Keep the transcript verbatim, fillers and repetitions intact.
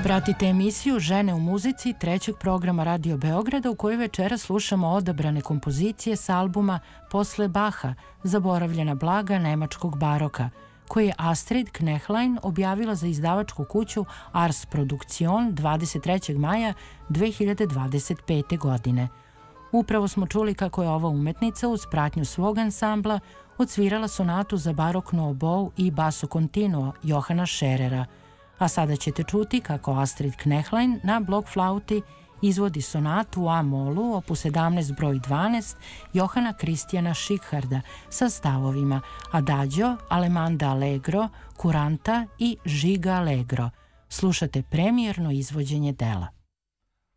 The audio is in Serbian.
Pratite emisiju Žene u muzici trećeg programa Radio Beograda u kojoj večera slušamo odabrane kompozicije s albuma Posle Baha, Zaboravljena blaga nemačkog baroka, koji je Astrid Knechlein objavila za izdavačku kuću Ars Produktion dvadeset trećeg maja dve hiljade dvadeset pete. godine. Upravo smo čuli kako je ova umetnica uz pratnju svog ansambla odsvirala sonatu za baroknu obou i basso continuo Johana Scherera, a sada ćete čuti kako Astrid Knechlein na blok flauti izvodi sonatu u A-molu opus sedamnaest broj dvanaest Johana Kristijana Schicharda sa stavovima Adagio, Alemanda Allegro, Kuranta i Žiga Allegro. Slušate premijerno izvođenje dela.